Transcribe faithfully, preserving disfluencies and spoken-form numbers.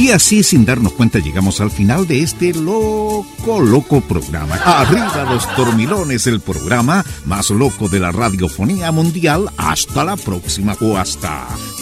Y así, sin darnos cuenta, llegamos al final de este loco, loco programa. Arriba los dormilones, el programa más loco de la radiofonía mundial. Hasta la próxima o hasta